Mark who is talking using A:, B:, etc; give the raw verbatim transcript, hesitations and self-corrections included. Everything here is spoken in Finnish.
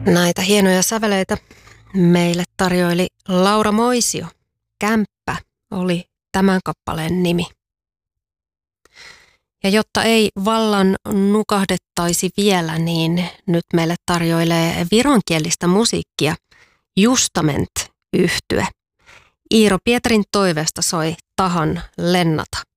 A: Näitä hienoja säveleitä meille tarjoili Laura Moisio. Kämppä oli tämän kappaleen nimi. Ja jotta ei vallan nukahdettaisi vielä, niin nyt meille tarjoilee vironkielistä musiikkia Justament-yhtye. Iiro Pietarin toiveesta soi Tahan lennata.